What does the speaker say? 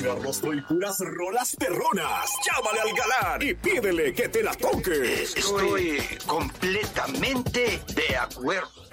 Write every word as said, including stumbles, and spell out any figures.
Eduardo Estoy puras rolas perronas. Llámale al galán y pídele que te la toque. Estoy completamente de acuerdo.